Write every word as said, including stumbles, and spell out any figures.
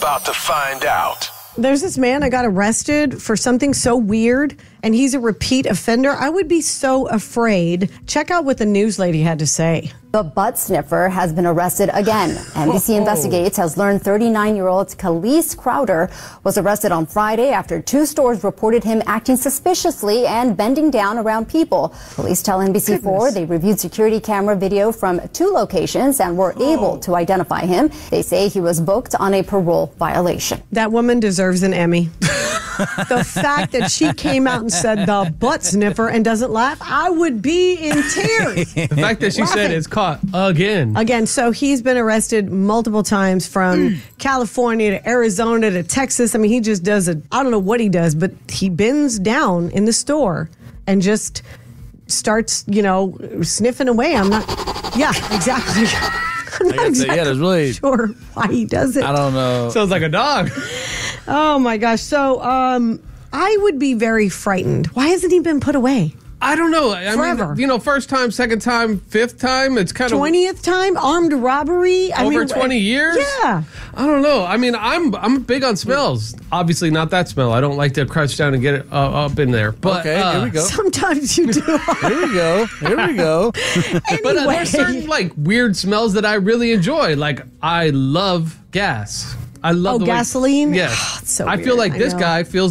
about to find out. There's this man that got arrested for something so weird, and he's a repeat offender. I would be so afraid. Check out what the news lady had to say. The butt sniffer has been arrested again. N B C Investigates has learned thirty-nine-year-old Khalees Crowder was arrested on Friday after two stores reported him acting suspiciously and bending down around people. Police tell N B C four they reviewed security camera video from two locations and were oh. able to identify him. They say he was booked on a parole violation. That woman deserves an Emmy. The fact that she came out and said the butt sniffer and doesn't laugh, I would be in tears. The fact that she said it's caught again. Again, so he's been arrested multiple times from California to Arizona to Texas. I mean, he just does it. I don't know what he does, but he bends down in the store and just starts, you know, sniffing away. I'm not, yeah, exactly. I'm not exactly say, yeah, there's really, sure why he does it. I don't know. Sounds like a dog. Oh, my gosh. So um, I would be very frightened. Why hasn't he been put away? I don't know. I Forever. mean, you know, first time, second time, fifth time, it's kind of... twentieth time? Armed robbery? I over mean, twenty years? Yeah. I don't know. I mean, I'm I'm big on smells. Obviously not that smell. I don't like to crouch down and get it uh, up in there. But, okay, uh, here we go. Sometimes you do. Here we go. Here we go. Anyway. But uh, there's certain, like, weird smells that I really enjoy. Like, I love gas. I love Oh, the gasoline? Way, yes. Oh, it's so I weird. feel like I this know. guy feels